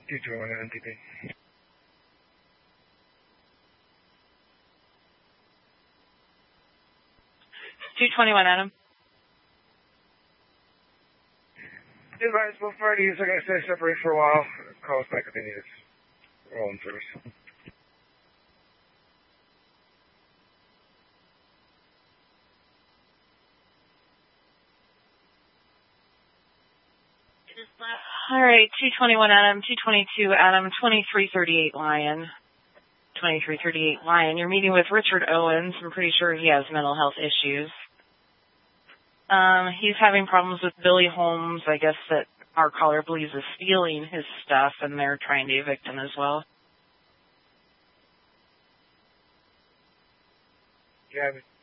221 NTP. 221 Adam. Advise both parties are going to stay separate for a while. Call us back if they need us. We're all in service. All right, 221 Adam, 222 Adam, 2338 Lion. 2338 Lion. You're meeting with Richard Owens. I'm pretty sure he has mental health issues. He's having problems with Billy Holmes. I guess that our caller believes is stealing his stuff, and they're trying to evict him as well. Yeah,